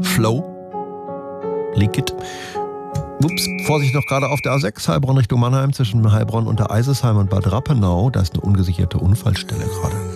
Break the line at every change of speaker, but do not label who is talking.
Flow. Leak it. Ups, Vorsicht noch gerade auf der A6 Heilbronn Richtung Mannheim zwischen Heilbronn und der Eisesheim und Bad Rappenau. Da ist eine ungesicherte Unfallstelle gerade.